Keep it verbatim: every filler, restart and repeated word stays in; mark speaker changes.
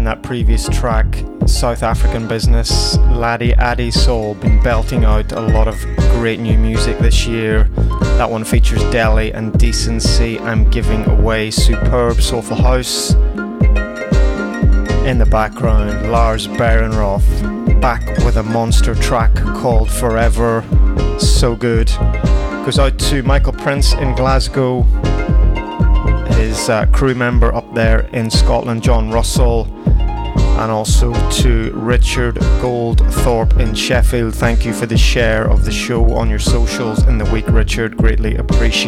Speaker 1: that previous track, South African business, Laddie Addy Soul, been belting out a lot of great new music this year. That one features Delhi and Decency, I'm Giving Away, superb soulful house. In the background, Lars Behrenroth, back with a monster track called Forever, so good. Goes out to Michael Prince in Glasgow, his uh, crew member up there in Scotland, John Russell, and also to Richard Goldthorpe in Sheffield. Thank you for the share of the show on your socials in the week, Richard. Greatly appreciated.